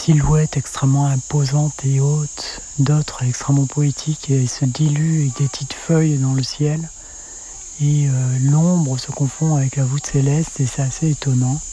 silhouettes extrêmement imposantes et hautes, d'autres extrêmement poétiques et se diluent avec des petites feuilles dans le ciel. Et l'ombre se confond avec la voûte céleste et c'est assez étonnant.